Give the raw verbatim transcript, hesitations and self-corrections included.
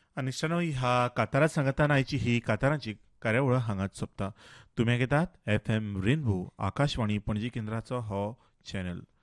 अनिश्टानो ह्या कातारां सांगताना आयची ही कातारांची कार्यावळ हांगाच सोंपता. तुमी घेतात F M rainbow Akashvani Panaji केंद्राचो हो चॅनल.